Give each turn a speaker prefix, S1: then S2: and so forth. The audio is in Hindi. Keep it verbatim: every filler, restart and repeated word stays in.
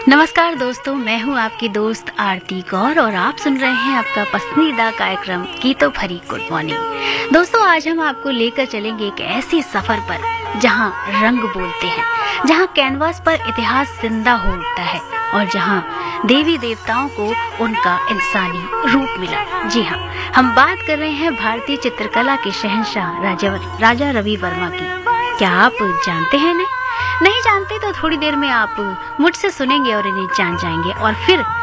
S1: नमस्कार दोस्तों, मैं हूं आपकी दोस्त आरती कौर और आप सुन रहे हैं आपका पसंदीदा कार्यक्रम गीतों भरी गुड मॉर्निंग। दोस्तों, आज हम आपको लेकर चलेंगे एक ऐसे सफर पर जहां रंग बोलते हैं, जहां कैनवास पर इतिहास जिंदा हो उठता है और जहां देवी देवताओं को उनका इंसानी रूप मिला। जी हाँ, हम बात कर रहे हैं भारतीय चित्रकला के शहंशाह राजा राजा रवि वर्मा की। क्या आप जानते हैं ना? नहीं जानते तो थोड़ी देर में आप मुझसे सुनेंगे और इन्हें जान जाएंगे और फिर